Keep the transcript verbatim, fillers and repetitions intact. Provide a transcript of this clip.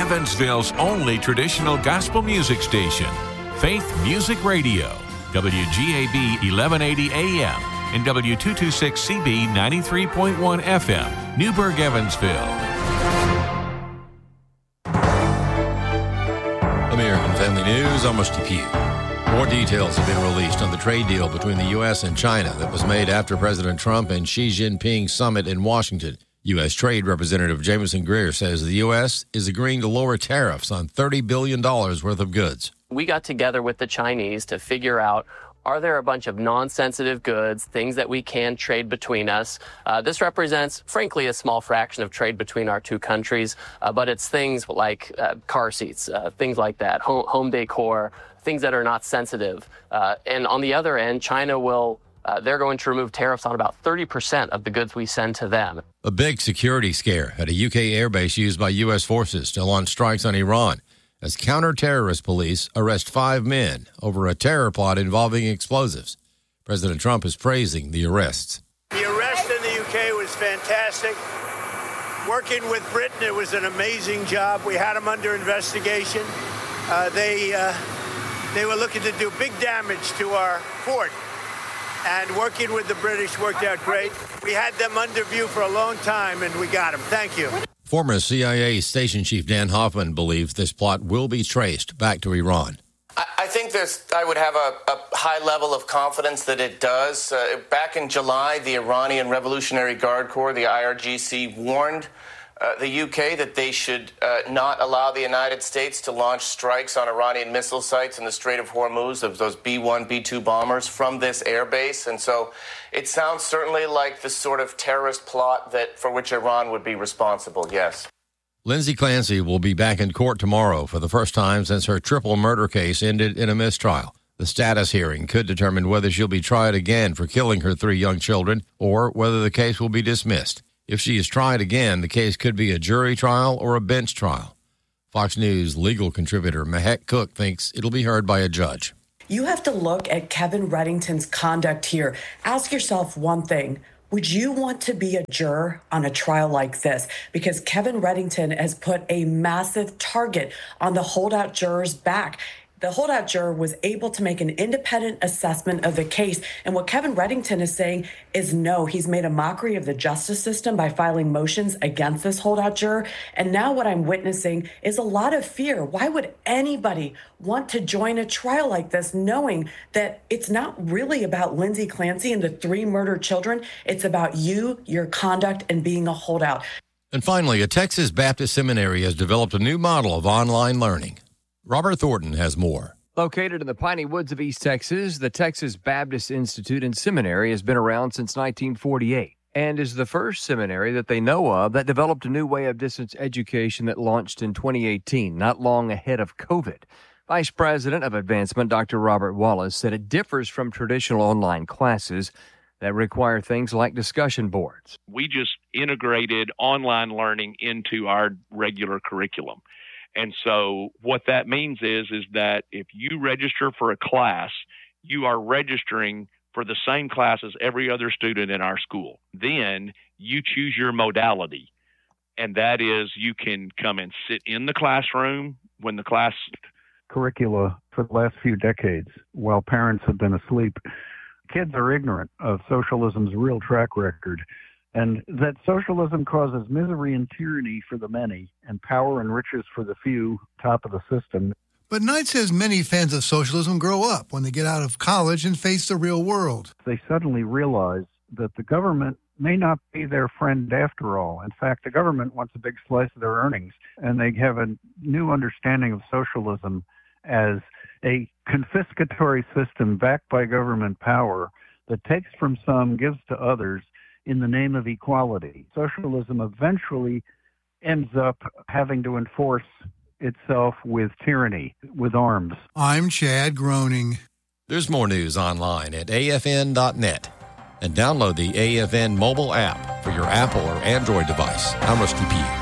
Evansville's only traditional gospel music station, Faith Music Radio, W G A B eleven eighty A M and W two twenty-six C B ninety-three point one F M, Newburgh, Evansville. American Family News, I'm Rusty Pugh. More details have been released on the trade deal between the U S and China that was made after President Trump and Xi Jinping's summit in Washington. U S. Trade Representative Jameson Greer says the U S is agreeing to lower tariffs on thirty billion dollars worth of goods. We got together with the Chinese to figure out, are there a bunch of non-sensitive goods, things that we can trade between us? Uh, this represents, frankly, a small fraction of trade between our two countries, uh, but it's things like uh, car seats, uh, things like that, home, home decor, things that are not sensitive. Uh, and on the other end, China will, uh, they're going to remove tariffs on about thirty percent of the goods we send to them. A big security scare at a U K airbase used by U S forces to launch strikes on Iran, as counter-terrorist police arrest five men over a terror plot involving explosives. President Trump is praising the arrests. The arrest in the U K was fantastic. Working with Britain, it was an amazing job. We had them under investigation. Uh, they, uh, they were looking to do big damage to our fort. And working with the British worked out great. We had them under view for a long time, and we got them. Thank you. Former C I A Station Chief Dan Hoffman believes this plot will be traced back to Iran. I think there's, I would have a, a high level of confidence that it does. Uh, back in July, the Iranian Revolutionary Guard Corps, the I R G C, warned uh, the U K that they should uh, not allow the United States to launch strikes on Iranian missile sites in the Strait of Hormuz, of those B one, B two bombers from this airbase. And so it sounds certainly like the sort of terrorist plot that for which Iran would be responsible, yes. Lindsay Clancy will be back in court tomorrow for the first time since her triple murder case ended in a mistrial. The status hearing could determine whether she'll be tried again for killing her three young children or whether the case will be dismissed. If she is tried again, the case could be a jury trial or a bench trial. Fox News legal contributor Mahek Cook thinks it'll be heard by a judge. You have to look at Kevin Reddington's conduct here. Ask yourself one thing. Would you want to be a juror on a trial like this? Because Kevin Reddington has put a massive target on the holdout juror's back. The holdout juror was able to make an independent assessment of the case. And what Kevin Reddington is saying is no, he's made a mockery of the justice system by filing motions against this holdout juror. And now what I'm witnessing is a lot of fear. Why would anybody want to join a trial like this, knowing that it's not really about Lindsay Clancy and the three murdered children? It's about you, your conduct, and being a holdout. And finally, a Texas Baptist seminary has developed a new model of online learning. Robert Thornton has more. Located in the piney woods of East Texas, the Texas Baptist Institute and Seminary has been around since nineteen forty-eight and is the first seminary that they know of that developed a new way of distance education that launched in twenty eighteen, not long ahead of COVID. Vice President of Advancement, Doctor Robert Wallace, said it differs from traditional online classes that require things like discussion boards. We just integrated online learning into our regular curriculum. And so what that means is, is that if you register for a class, you are registering for the same class as every other student in our school. Then you choose your modality, and that is you can come and sit in the classroom when the class... Curricula for the last few decades, while parents have been asleep, kids are ignorant of socialism's real track record, and that socialism causes misery and tyranny for the many and power and riches for the few, top of the system. But Knight says many fans of socialism grow up when they get out of college and face the real world. They suddenly realize that the government may not be their friend after all. In fact, the government wants a big slice of their earnings, and they have a new understanding of socialism as a confiscatory system backed by government power that takes from some, gives to others, in the name of equality. Socialism eventually ends up having to enforce itself with tyranny, with arms. I'm Chad Groening. There's more news online at A F N dot net and download the A F N mobile app for your Apple or Android device. I'm Rusty Pugh.